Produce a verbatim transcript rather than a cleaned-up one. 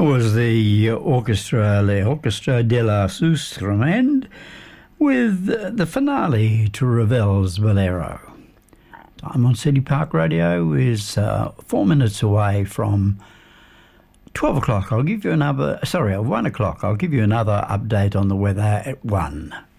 was the orchestra, Le Orchestra de la Sustremend, with the finale to Ravel's Bolero. Time on City Park Radio is uh, four minutes away from twelve o'clock. I'll give you another, sorry, one o'clock. I'll give you another update on the weather at one.